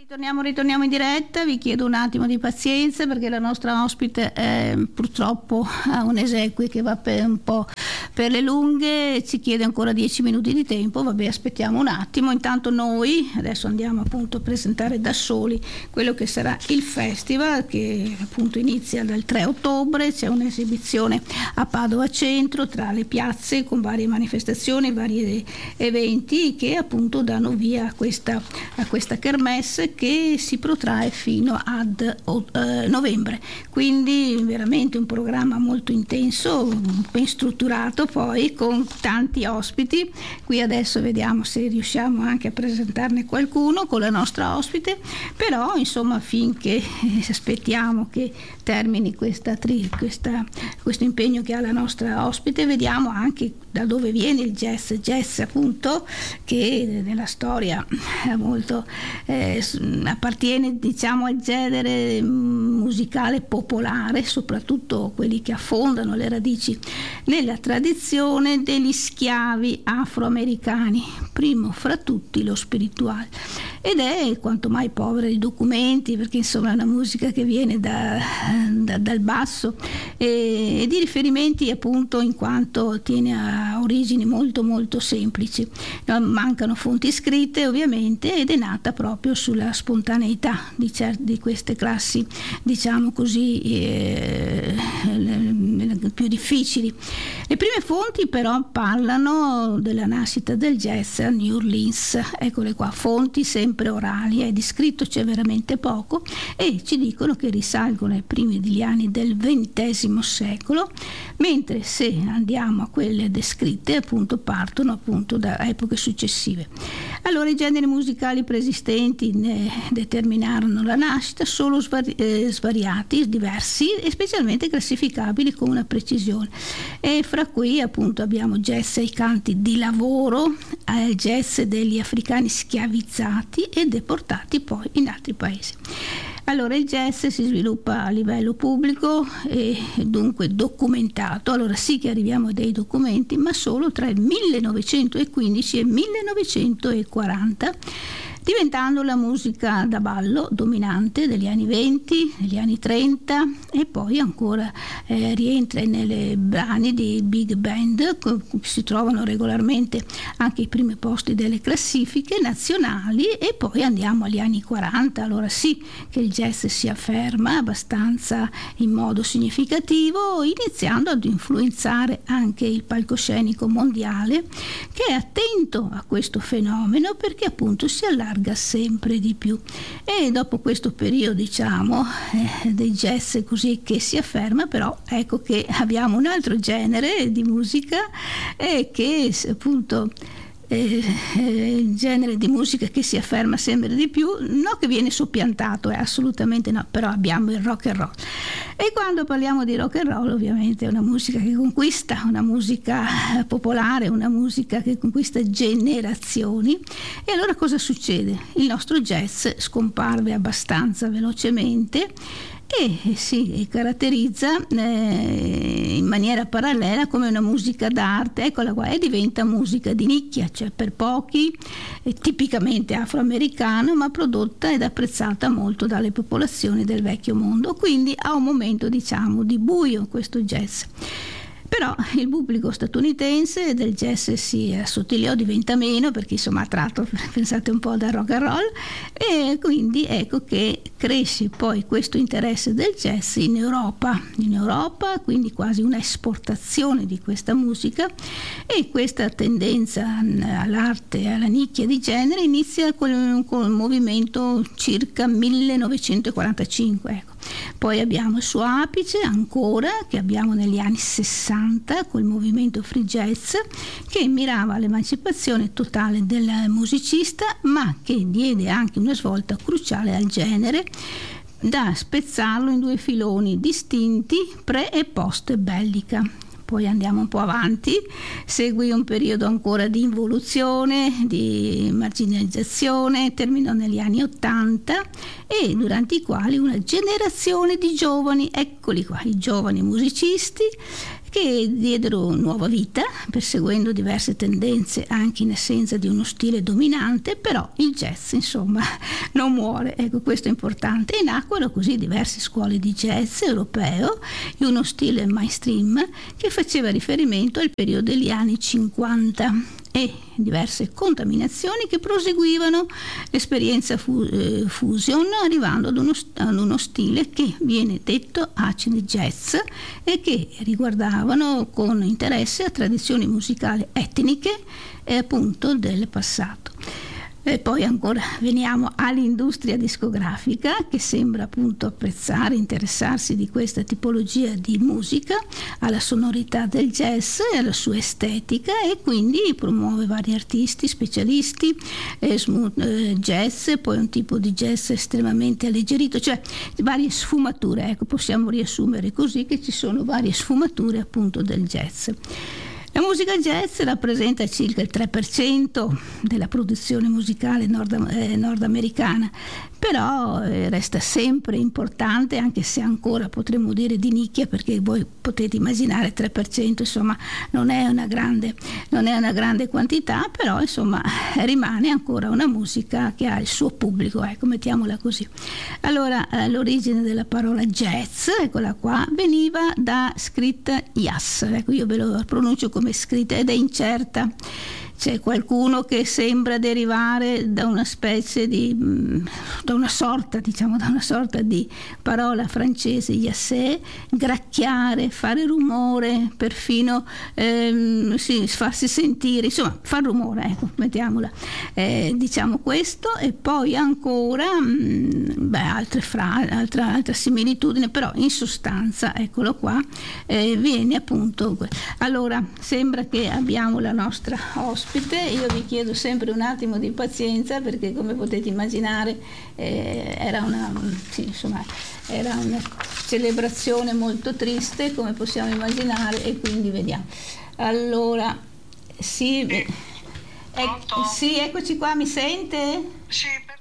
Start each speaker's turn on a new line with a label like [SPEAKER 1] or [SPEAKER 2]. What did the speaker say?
[SPEAKER 1] Ritorniamo in diretta, vi chiedo un attimo di pazienza perché la nostra ospite purtroppo ha un esequie che va un po' per le lunghe, ci chiede ancora 10 minuti di tempo, vabbè, aspettiamo un attimo. Intanto noi adesso andiamo appunto a presentare da soli quello che sarà il festival, che appunto inizia dal 3 ottobre, c'è un'esibizione a Padova Centro tra le piazze con varie manifestazioni, vari eventi che appunto danno via a questa kermesse che si protrae fino ad novembre, quindi veramente un programma molto intenso, ben strutturato, poi con tanti ospiti. Qui adesso vediamo se riusciamo anche a presentarne qualcuno con la nostra ospite, però insomma finché aspettiamo che termini questo impegno che ha la nostra ospite, vediamo anche da dove viene il jazz appunto, che nella storia molto appartiene diciamo al genere musicale popolare, soprattutto quelli che affondano le radici nella tradizione degli schiavi afroamericani, primo fra tutti lo spirituale, ed è quanto mai povera di documenti perché insomma è una musica che viene dal basso e di riferimenti appunto in quanto tiene a origini molto molto semplici. Mancano fonti scritte ovviamente ed è nata proprio sulla spontaneità di queste classi diciamo così più difficili. Le prime fonti però parlano della nascita del jazz a New Orleans, eccole qua, fonti sempre orali, di scritto c'è veramente poco e ci dicono che risalgono ai primi degli anni del XX secolo, mentre se andiamo a quelle descritte appunto partono appunto da epoche successive. Allora i generi musicali preesistenti ne determinarono la nascita solo svariati, diversi e specialmente classificabili con una precisione, e fra cui appunto abbiamo jazz ai canti di lavoro, jazz degli africani schiavizzati e deportati poi in altri paesi. Allora il jazz si sviluppa a livello pubblico e dunque documentato, allora sì che arriviamo a dei documenti, ma solo tra il 1915 e il 1940, diventando la musica da ballo dominante degli anni 20, degli anni 30 e poi ancora rientra nelle brani di big band, si trovano regolarmente anche i primi posti delle classifiche nazionali, e poi andiamo agli anni 40, allora sì che il jazz si afferma abbastanza in modo significativo, iniziando ad influenzare anche il palcoscenico mondiale, che è attento a questo fenomeno perché appunto si allarga sempre di più. E dopo questo periodo diciamo del jazz così che si afferma, però ecco che abbiamo un altro genere di musica che appunto il genere di musica che si afferma sempre di più, non che viene soppiantato, assolutamente no, però abbiamo il rock and roll, e quando parliamo di rock and roll ovviamente è una musica che conquista, una musica popolare, una musica che conquista generazioni. E allora cosa succede? Il nostro jazz scomparve abbastanza velocemente e si caratterizza in maniera parallela come una musica d'arte, eccola qua, e diventa musica di nicchia, cioè per pochi, tipicamente afroamericano, ma prodotta ed apprezzata molto dalle popolazioni del vecchio mondo, quindi ha un momento diciamo di buio questo jazz. Però il pubblico statunitense del jazz si assottigliò, diventa meno perché insomma ha tratto, pensate un po', dal rock and roll, e quindi ecco che cresce poi questo interesse del jazz in Europa, quindi quasi un'esportazione di questa musica, e questa tendenza all'arte, alla nicchia di genere inizia con il movimento circa 1945, ecco. Poi abbiamo il suo apice ancora, che abbiamo negli anni 60 col movimento free jazz, che mirava all'emancipazione totale del musicista, ma che diede anche una svolta cruciale al genere, da spezzarlo in due filoni distinti, pre e post bellica. Poi andiamo un po' avanti, seguì un periodo ancora di involuzione, di marginalizzazione, terminò negli anni 80, e durante i quali una generazione di giovani, eccoli qua, i giovani musicisti, che diedero nuova vita, perseguendo diverse tendenze anche in assenza di uno stile dominante, però il jazz insomma non muore, ecco, questo è importante, e nacquero così diverse scuole di jazz europeo in uno stile mainstream che faceva riferimento al periodo degli anni 50 e diverse contaminazioni che proseguivano l'esperienza fusion, arrivando ad uno stile che viene detto acid jazz e che riguardavano con interesse a tradizioni musicali etniche e appunto del passato. E poi ancora veniamo all'industria discografica, che sembra appunto apprezzare, interessarsi di questa tipologia di musica, alla sonorità del jazz e alla sua estetica, e quindi promuove vari artisti, specialisti, smooth jazz, poi un tipo di jazz estremamente alleggerito, cioè varie sfumature, ecco, possiamo riassumere così che ci sono varie sfumature appunto del jazz. La musica jazz rappresenta circa il 3% della produzione musicale nordamericana, però resta sempre importante, anche se ancora potremmo dire di nicchia, perché voi potete immaginare il 3% insomma non è una grande quantità, però insomma rimane ancora una musica che ha il suo pubblico, ecco, mettiamola così. Allora, l'origine della parola jazz, eccola qua, veniva da scritta jazz, ecco, io ve lo pronuncio come scritta ed è incerta. C'è qualcuno che sembra derivare da una specie di, da una sorta di parola francese, jassé, gracchiare, fare rumore, perfino farsi sentire, insomma, far rumore, ecco, mettiamola, diciamo questo, e poi ancora altra similitudine, però in sostanza, eccolo qua, viene appunto. Allora, sembra che abbiamo la nostra ospite. Io vi chiedo sempre un attimo di pazienza, perché come potete immaginare era una celebrazione molto triste, come possiamo immaginare, e quindi vediamo. Allora, sì, eccoci qua, mi sente?
[SPEAKER 2] Sì, perfetto.